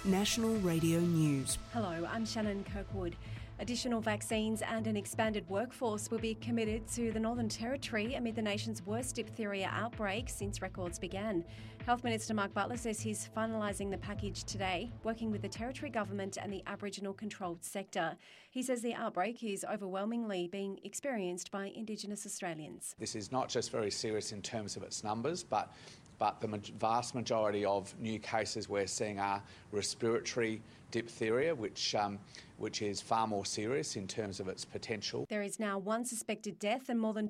National Radio News. Hello, I'm Shannon Kirkwood. Additional vaccines and an expanded workforce will be committed to the Northern Territory amid the nation's worst diphtheria outbreak since records began. Health Minister Mark Butler says he's finalising the package today, working with the Territory Government and the Aboriginal controlled sector. He says the outbreak is overwhelmingly being experienced by Indigenous Australians. This is not just very serious in terms of its numbers, but the vast majority of new cases we're seeing are respiratory diphtheria, which is far more serious in terms of its potential. There is now one suspected death and more than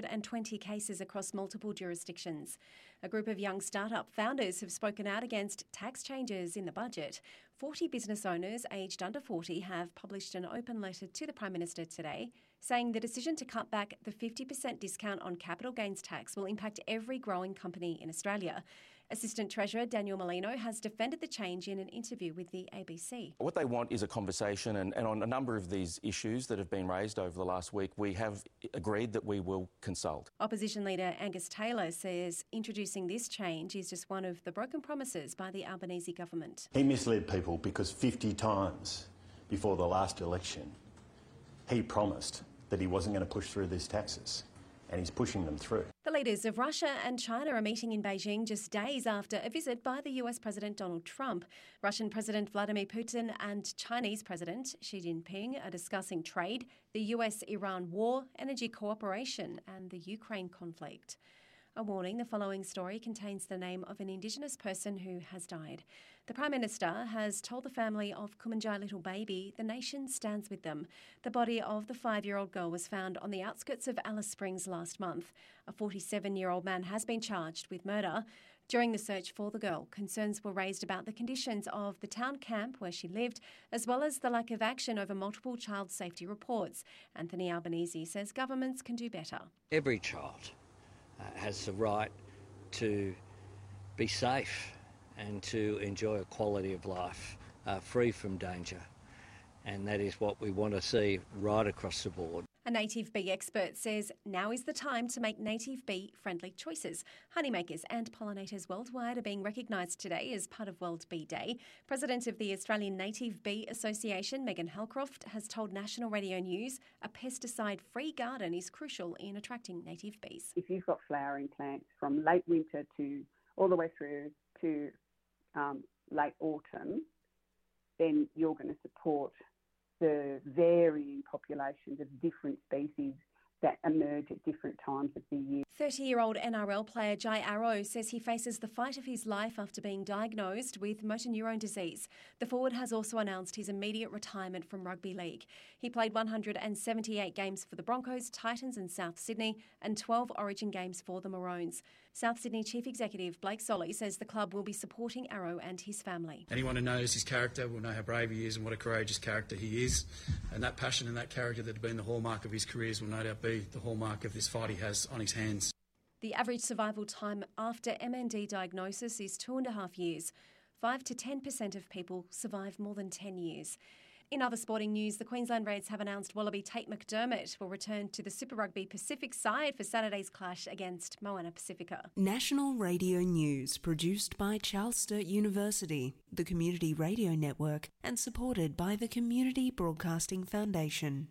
220 cases across multiple jurisdictions. A group of young startup founders have spoken out against tax changes in the budget. 40 business owners aged under 40 have published an open letter to the Prime Minister today, saying the decision to cut back the 50% discount on capital gains tax will impact every growing company in Australia. Assistant Treasurer Daniel Molino has defended the change in an interview with the ABC. What they want is a conversation, and on a number of these issues that have been raised over the last week, we have agreed that we will consult. Opposition leader Angus Taylor says introducing this change is just one of the broken promises by the Albanese government. He misled people because 50 times before the last election he promised that he wasn't going to push through these taxes, and he's pushing them through. The leaders of Russia and China are meeting in Beijing just days after a visit by the US President Donald Trump. Russian President Vladimir Putin and Chinese President Xi Jinping are discussing trade, the US-Iran war, energy cooperation and the Ukraine conflict. A warning, the following story contains the name of an Indigenous person who has died. The Prime Minister has told the family of Kumanjai little baby the nation stands with them. The body of the 5-year-old girl was found on the outskirts of Alice Springs last month. A 47-year-old man has been charged with murder. During the search for the girl, concerns were raised about the conditions of the town camp where she lived, as well as the lack of action over multiple child safety reports. Anthony Albanese says governments can do better. Every child has the right to be safe and to enjoy a quality of life free from danger. And that is what we want to see right across the board. A native bee expert says now is the time to make native bee-friendly choices. Honeymakers and pollinators worldwide are being recognised today as part of World Bee Day. President of the Australian Native Bee Association, Megan Halcroft, has told National Radio News a pesticide-free garden is crucial in attracting native bees. If you've got flowering plants from late winter to all the way through to late autumn, then you're going to support the varying populations of different species that emerge at different times of the year. 30-year-old NRL player Jai Arrow says he faces the fight of his life after being diagnosed with motor neurone disease. The forward has also announced his immediate retirement from rugby league. He played 178 games for the Broncos, Titans and South Sydney and 12 Origin games for the Maroons. South Sydney Chief Executive Blake Solly says the club will be supporting Arrow and his family. Anyone who knows his character will know how brave he is and what a courageous character he is. And that passion and that character that have been the hallmark of his careers will no doubt be the hallmark of this fight he has on his hands. The average survival time after MND diagnosis is 2.5 years. 5 to 10% of people survive more than 10 years. In other sporting news, the Queensland Reds have announced Wallaby Tate McDermott will return to the Super Rugby Pacific side for Saturday's clash against Moana Pacifica. National Radio News, produced by Charles Sturt University, the Community Radio Network, and supported by the Community Broadcasting Foundation.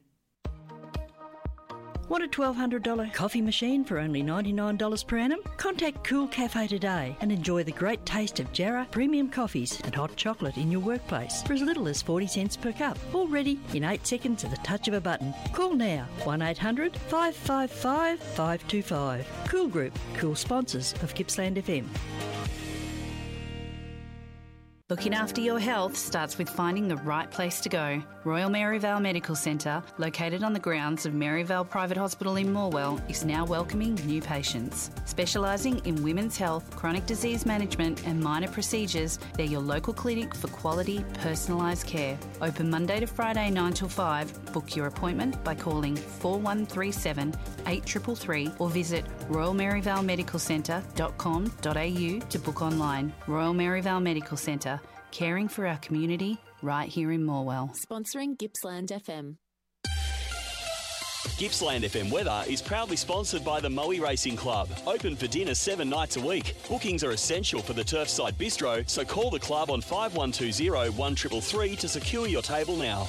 Want a $1,200 coffee machine for only $99 per annum? Contact Cool Cafe today and enjoy the great taste of Jarrah premium coffees and hot chocolate in your workplace for as little as 40 cents per cup. All ready in 8 seconds at the touch of a button. Call now 1-800-555-525. Cool Group, cool sponsors of Gippsland FM. Looking after your health starts with finding the right place to go. Royal Maryvale Medical Centre, located on the grounds of Maryvale Private Hospital in Morwell, is now welcoming new patients. Specialising in women's health, chronic disease management and minor procedures, they're your local clinic for quality, personalised care. Open Monday to Friday 9 till 5. Book your appointment by calling 4137 8333 or visit royalmaryvalemedicalcentre.com.au to book online. Royal Maryvale Medical Centre, caring for our community right here in Morwell. Sponsoring Gippsland FM. Gippsland FM weather is proudly sponsored by the Moe Racing Club. Open for dinner 7 nights a week. Bookings are essential for the Turfside Bistro, so call the club on 5120 1333 to secure your table now.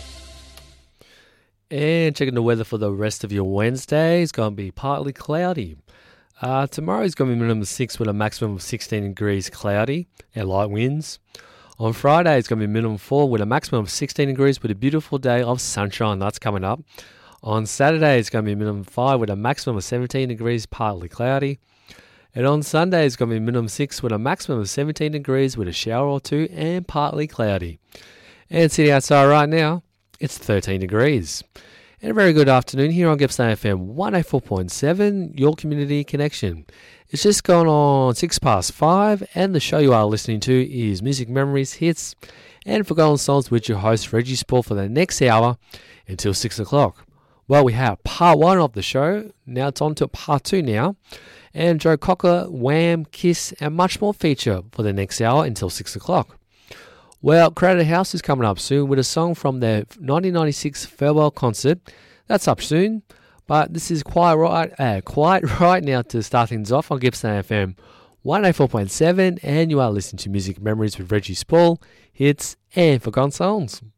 And checking the weather for the rest of your Wednesday, it's going to be partly cloudy. Tomorrow is going to be minimum 6 with a maximum of 16 degrees cloudy and light winds. On Friday, it's going to be minimum 4 with a maximum of 16 degrees with a beautiful day of sunshine. That's coming up. On Saturday, it's going to be minimum 5 with a maximum of 17 degrees, partly cloudy. And on Sunday, it's going to be minimum 6 with a maximum of 17 degrees with a shower or two and partly cloudy. And sitting outside right now, it's 13 degrees. And a very good afternoon here on Gippsland FM 104.7, your community connection. It's just gone on 5:06, and the show you are listening to is Music Memories Hits and Forgotten Songs with your host Reggie Spall for the next hour until 6 o'clock. Well, we have part 1 of the show. Now it's on to part 2 now. And Joe Cocker, Wham, Kiss, and much more feature for the next hour until 6 o'clock. Well, Crowded House is coming up soon with a song from their 1996 farewell concert. That's up soon, but this is quite right now to start things off on Gippsland FM 104.7, and you are listening to Music Memories with Reggie Spall, hits and forgotten songs.